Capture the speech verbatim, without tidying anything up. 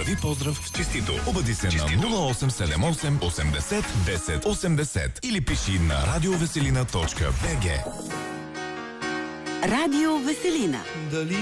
Слави поздрав в Честито. Обади се на нула осем седем осем осемдесет десет осемдесет или пиши на радиовеселина точка бг. Радио Веселина.